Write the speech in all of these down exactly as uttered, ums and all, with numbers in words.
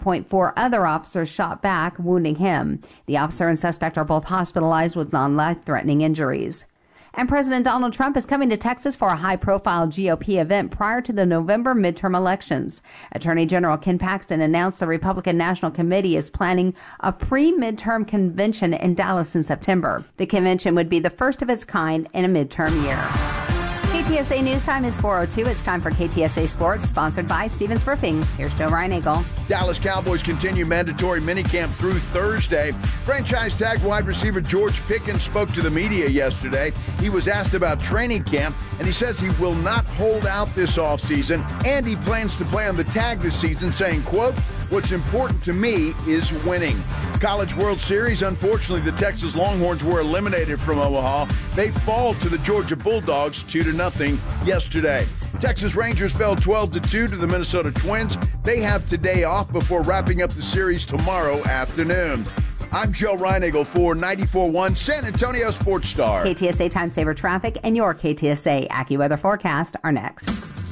point four other officers shot back, wounding him. The officer and suspect are both hospitalized with non-life-threatening injuries. And President Donald Trump is coming to Texas for a high-profile G O P event prior to the November midterm elections. Attorney General Ken Paxton announced the Republican National Committee is planning a pre-midterm convention in Dallas in September. The convention would be the first of its kind in a midterm year. K T S A News Time is four oh two. It's time for K T S A Sports, sponsored by Stevens Roofing. Here's Joe Reinagle. Dallas Cowboys continue mandatory minicamp through Thursday. Franchise tag wide receiver George Pickens spoke to the media yesterday. He was asked about training camp, and he says he will not hold out this offseason, and he plans to play on the tag this season, saying, quote, "What's important to me is winning." College World Series, unfortunately, the Texas Longhorns were eliminated from Omaha. They fall to the Georgia Bulldogs two to nothing yesterday. Texas Rangers fell twelve to two to the Minnesota Twins. They have today off before wrapping up the series tomorrow afternoon. I'm Joe Reinagle for ninety-four point one San Antonio Sports Star. K T S A Time Saver Traffic and your K T S A AccuWeather forecast are next.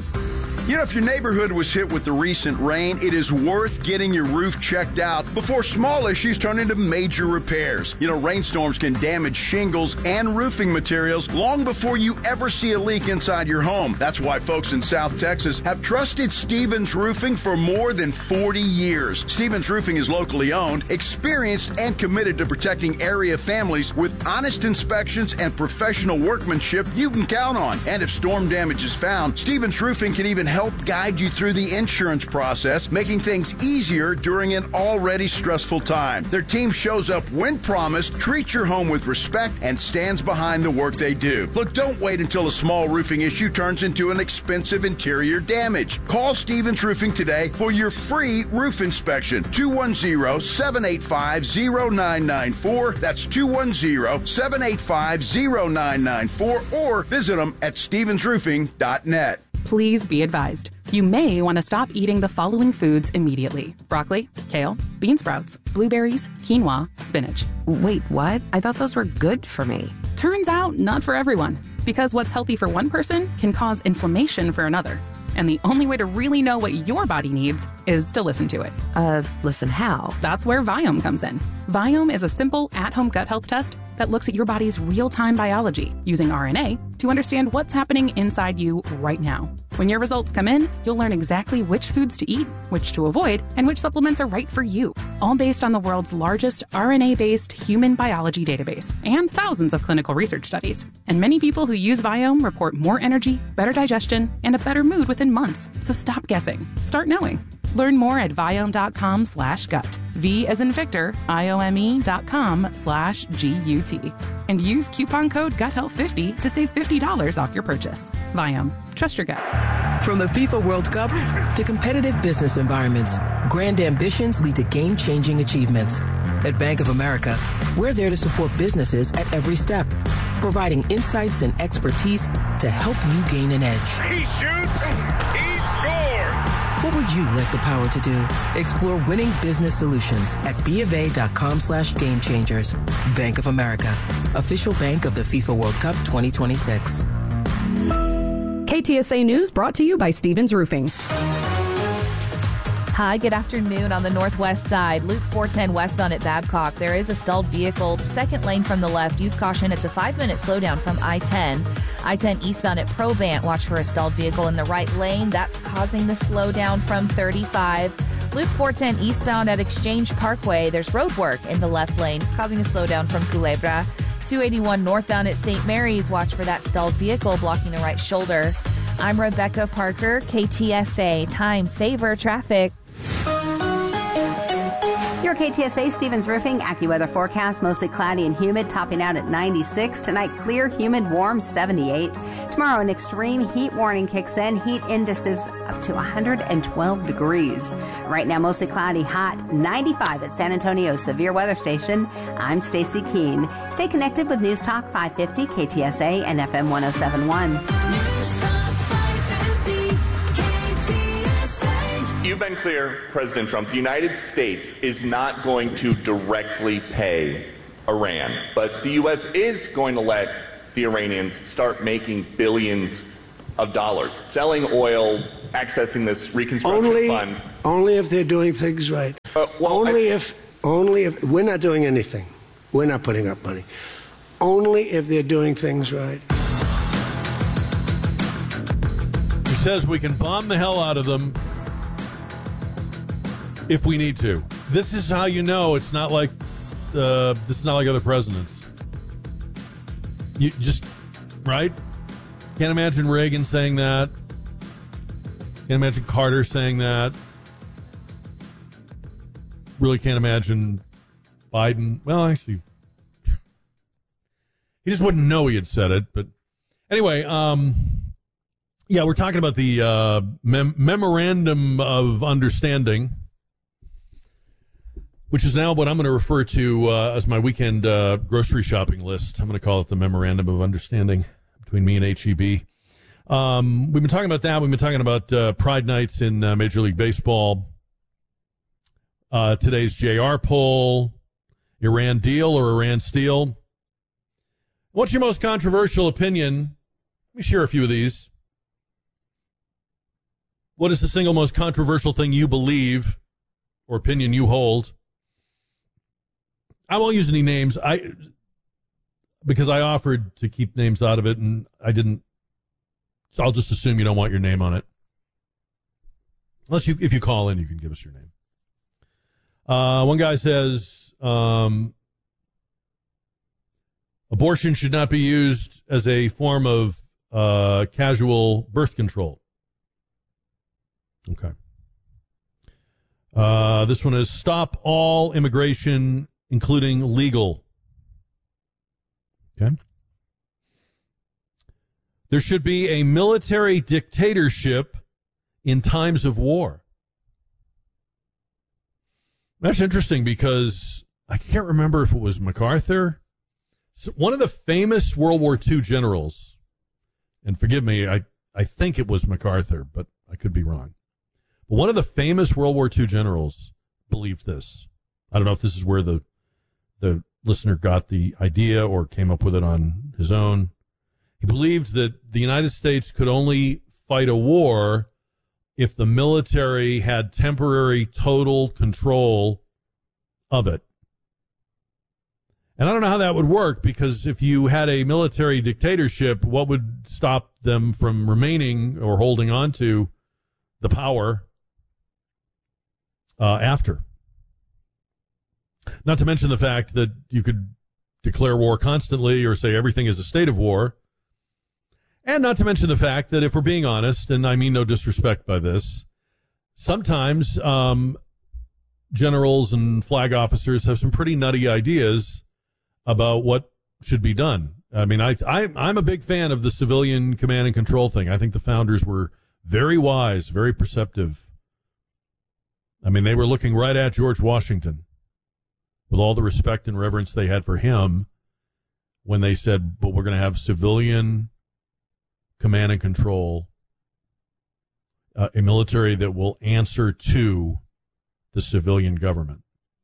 You know, if your neighborhood was hit with the recent rain, it is worth getting your roof checked out before small issues turn into major repairs. You know, rainstorms can damage shingles and roofing materials long before you ever see a leak inside your home. That's why folks in South Texas have trusted Stevens Roofing for more than forty years. Stevens Roofing is locally owned, experienced, and committed to protecting area families with honest inspections and professional workmanship you can count on. And if storm damage is found, Stevens Roofing can even help guide you through the insurance process, making things easier during an already stressful time. Their team shows up when promised, treats your home with respect, and stands behind the work they do. Look, don't wait until a small roofing issue turns into an expensive interior damage. Call Stevens Roofing today for your free roof inspection. two one zero, seven eight five, zero nine nine four. That's two one zero, seven eight five, zero nine nine four, or visit them at stevens roofing dot net. Please be advised, you may want to stop eating the following foods immediately: broccoli, kale, bean sprouts, blueberries, quinoa, spinach. Wait, what? I thought those were good for me. Turns out, not for everyone, because what's healthy for one person can cause inflammation for another. And the only way to really know what your body needs is to listen to it. Uh, listen how? That's where Viome comes in. Viome is a simple, at-home gut health test that looks at your body's real-time biology using R N A to understand what's happening inside you right now. When your results come in, you'll learn exactly which foods to eat, which to avoid, and which supplements are right for you, all based on the world's largest R N A-based human biology database and thousands of clinical research studies. And many people who use Viome report more energy, better digestion, and a better mood within months. So stop guessing. Start knowing. Learn more at Viome.com slash gut. V as in Victor, I-O-M-E dot com slash G-U-T. And use coupon code gut health fifty to save fifty dollars off your purchase. Viome. Trust your gut. From the FIFA World Cup to competitive business environments, grand ambitions lead to game-changing achievements. At Bank of America, we're there to support businesses at every step, providing insights and expertise to help you gain an edge. He shoots, he scores! What would you like the power to do? Explore winning business solutions at BofA.com slash game changers. Bank of America, official bank of the FIFA World Cup twenty twenty-six. K T S A News brought to you by Stevens Roofing. Hi, good afternoon. On the northwest side, Loop four ten westbound at Babcock, there is a stalled vehicle, second lane from the left. Use caution. It's a five-minute slowdown from I ten. I ten eastbound at Provant, watch for a stalled vehicle in the right lane. That's causing the slowdown from thirty-five. Loop four ten eastbound at Exchange Parkway, there's road work in the left lane. It's causing a slowdown from Culebra. two eighty-one northbound at Saint Mary's, watch for that stalled vehicle blocking the right shoulder. I'm Rebecca Parker, K T S A Time Saver Traffic. Your K T S A Stevens Roofing AccuWeather forecast, mostly cloudy and humid, topping out at ninety-six. Tonight, clear, humid, warm, seventy-eight. Tomorrow, an extreme heat warning kicks in. Heat indices up to one hundred twelve degrees. Right now, mostly cloudy, hot, ninety-five at San Antonio Severe Weather Station. I'm Stacy Keene. Stay connected with News Talk five fifty, K T S A, and F M one oh seven point one. You've been clear, President Trump, the United States is not going to directly pay Iran, but the U S is going to let the Iranians start making billions of dollars, selling oil, accessing this reconstruction only, fund. Only if they're doing things right. Uh, well, only I... if, only if, we're not doing anything. We're not putting up money. Only if they're doing things right. He says we can bomb the hell out of them if we need to. This is how you know it's not like uh, this is not like other presidents. You just, right? Can't imagine Reagan saying that. Can't imagine Carter saying that. Really can't imagine Biden. Well, actually, he just wouldn't know he had said it. But anyway, um, yeah, we're talking about the uh, mem- Memorandum of Understanding, which is now what I'm going to refer to uh, as my weekend uh, grocery shopping list. I'm going to call it the Memorandum of Understanding between me and H E B. Um, we've been talking about that. We've been talking about uh, Pride Nights in uh, Major League Baseball. Uh, today's J R poll, Iran deal or Iran steal. What's your most controversial opinion? Let me share a few of these. What is the single most controversial thing you believe or opinion you hold? I won't use any names. I because I offered to keep names out of it, and I didn't. So I'll just assume you don't want your name on it. Unless you, if you call in, you can give us your name. Uh, one guy says um, abortion should not be used as a form of uh, casual birth control. Okay. Uh, this one is stop all immigration, including legal. Okay. There should be a military dictatorship in times of war. That's interesting because I can't remember if it was MacArthur. So one of the famous World War Two generals, and forgive me, I, I think it was MacArthur, but I could be wrong. But one of the famous World War Two generals believed this. I don't know if this is where the the listener got the idea or came up with it on his own. He believed that the United States could only fight a war if the military had temporary total control of it. And I don't know how that would work, because if you had a military dictatorship, what would stop them from remaining or holding on to the power uh, after? Not to mention the fact that you could declare war constantly or say everything is a state of war. And not to mention the fact that if we're being honest, and I mean no disrespect by this, sometimes um, generals and flag officers have some pretty nutty ideas about what should be done. I mean, I, I, I'm a big fan of the civilian command and control thing. I think the founders were very wise, very perceptive. I mean, they were looking right at George Washington with all the respect and reverence they had for him when they said, but we're going to have civilian command and control, uh, a military that will answer to the civilian government.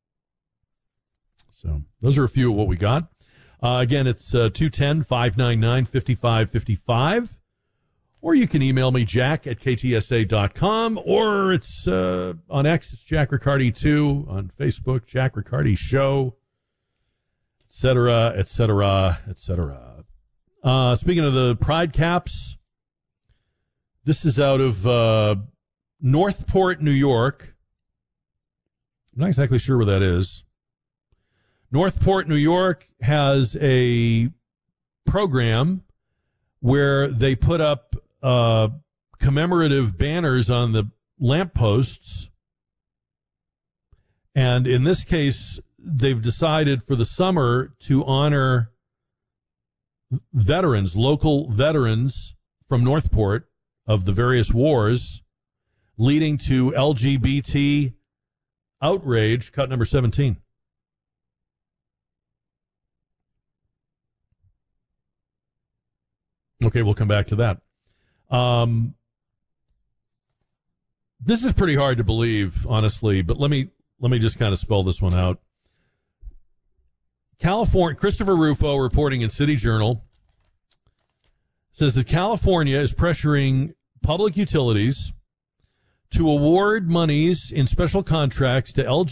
So those are a few of what we got. Uh, again, it's uh, two one zero, five nine nine, five five five five. Or you can email me, jack at k t s a dot com. Or it's uh, on X, it's Jack Riccardi two. On Facebook, Jack Riccardi Show, et cetera, et cetera, et cetera. Uh, speaking of the Pride Caps, this is out of uh, Northport, New York. I'm not exactly sure where that is. Northport, New York has a program where they put up uh, commemorative banners on the lampposts. And in this case, they've decided for the summer to honor veterans, local veterans from Northport of the various wars leading to L G B T outrage, cut number seventeen. Okay, we'll come back to that. Um, this is pretty hard to believe, honestly, but let me let me just kind of spell this one out. California, Christopher Rufo, reporting in City Journal, says that California is pressuring public utilities to award monies in special contracts to L G B T